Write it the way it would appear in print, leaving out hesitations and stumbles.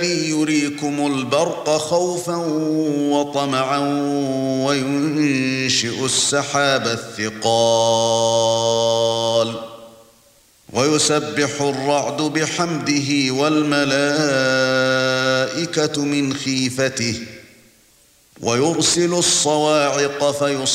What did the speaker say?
يريكم البرق خوفا وطمعا وينشئ السحاب الثقال ويسبح الرعد بحمده والملائكة من خيفته ويرسل الصواعق